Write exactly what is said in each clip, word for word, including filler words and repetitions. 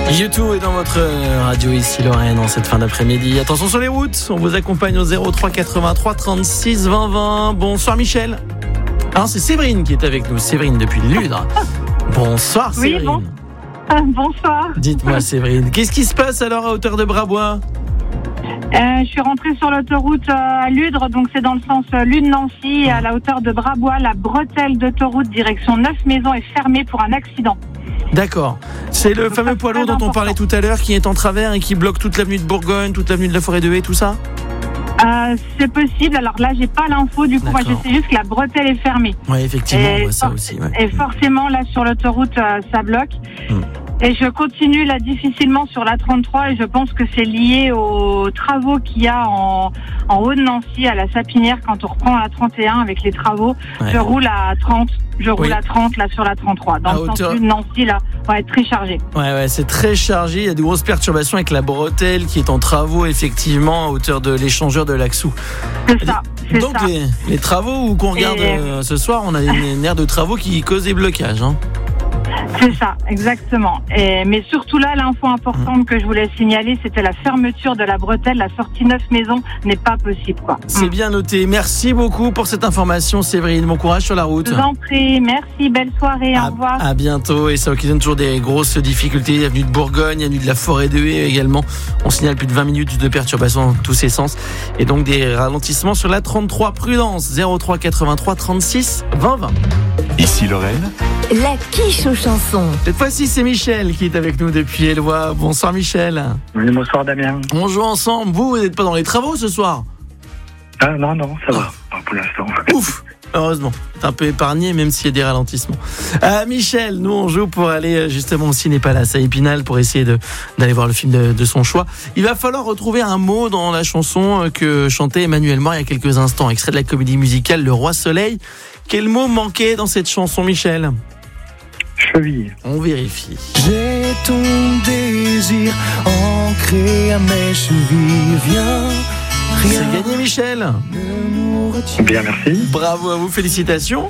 U deux est dans votre radio ici Lorraine en cette fin d'après-midi. Attention sur les routes, on vous accompagne au zéro trois quatre-vingt-trois trente-six vingt vingt. Bonsoir Michel. Alors c'est Séverine qui est avec nous, Séverine depuis Ludre. Bonsoir Séverine. Oui, bon. Ah, bonsoir. Dites-moi Séverine, qu'est-ce qui se passe alors à hauteur de Brabois ? Euh, je suis rentrée sur l'autoroute à Ludre, donc c'est dans le sens Lude-Nancy, à la hauteur de Brabois. La bretelle d'autoroute direction Neuf-Maisons est fermée pour un accident. D'accord. C'est le donc fameux poids lourd dont on parlait tout à l'heure qui est en travers et qui bloque toute l'avenue de Bourgogne, toute l'avenue de la Forêt de Haye, tout ça ? euh, C'est possible. Alors là, j'ai pas l'info. Du coup, D'accord. moi, je sais juste que la bretelle est fermée. Oui, effectivement, et on voit ça for- aussi. Ouais. Et forcément, là, sur l'autoroute, euh, ça bloque. Hum. Et je continue là difficilement sur la trente-trois et je pense que c'est lié aux travaux qu'il y a en, en haut de Nancy à la Sapinière quand on reprend la trente et un avec les travaux. Ouais. Je roule à trente, je roule oui. à trente là sur la trente-trois. Dans à le hauteur... sens de Nancy là, ouais, très chargé. Ouais, ouais, c'est très chargé. Il y a de grosses perturbations avec la bretelle qui est en travaux effectivement à hauteur de l'échangeur de Laxou. C'est ça. C'est Donc ça. Les, les travaux où qu'on regarde et... euh, ce soir, on a une aire de travaux qui cause des blocages. Hein. C'est ça, exactement. Et, mais surtout là, l'info importante mmh. que je voulais signaler, c'était la fermeture de la bretelle. La sortie Neuf-Maisons n'est pas possible, quoi. C'est mmh. bien noté. Merci beaucoup pour cette information, Séverine. Bon courage sur la route. Je vous en prie. Merci. Belle soirée. À, au revoir. À bientôt. Et ça occasionne toujours des grosses difficultés. Avenue de Bourgogne, avenue de la Forêt de Haye également. On signale plus de vingt minutes de perturbations dans tous ces sens. Et donc des ralentissements sur la trente-trois. Prudence. zéro trois quatre-vingt-trois trente-six vingt vingt. Ici Lorraine. La quiche aux chansons. Cette fois-ci, c'est Michel qui est avec nous depuis Éloie. Bonsoir Michel. Oui, bonsoir Damien. On joue ensemble. Vous, vous n'êtes pas dans les travaux ce soir ? Ah non, non, ça va. Pas pour l'instant. Ouf. Heureusement, t'es un peu épargné même s'il y a des ralentissements. Euh, Michel, nous on joue pour aller justement au Ciné-Palace à Épinal pour essayer de, d'aller voir le film de, de son choix. Il va falloir retrouver un mot dans la chanson que chantait Emmanuel Mort il y a quelques instants, extrait de la comédie musicale Le Roi Soleil. Quel mot manquait dans cette chanson, Michel ? Cheville. On vérifie. J'ai ton désir ancré à mes chevilles, viens. C'est gagné, Michel. Bien, merci. Bravo à vous, félicitations.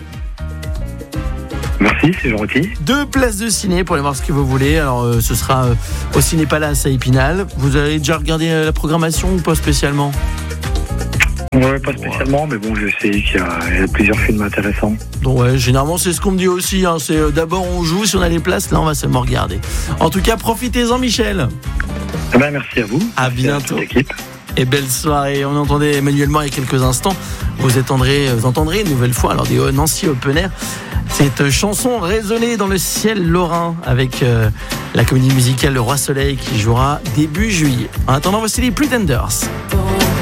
Merci, c'est gentil. Deux places de ciné pour aller voir ce que vous voulez. Alors, euh, ce sera euh, au Ciné-Palace à Épinal. Vous avez déjà regardé euh, la programmation ou pas spécialement ? Ouais, pas spécialement, mais bon, je sais qu'il y a, il y a plusieurs films intéressants. Donc ouais, généralement c'est ce qu'on me dit aussi. Hein. C'est euh, d'abord on joue, si on a les places, là on va seulement regarder. En tout cas, profitez-en, Michel. Eh ben, merci à vous. À merci bientôt. À toute l'équipe. Et belle soirée. On entendait Emmanuel Mort il y a quelques instants. Vous entendrez, vous entendrez une nouvelle fois alors des Nancy Open Air. Cette chanson résonnée dans le ciel lorrain avec euh, la comédie musicale Le Roi Soleil qui jouera début juillet. En attendant, voici les Pretenders.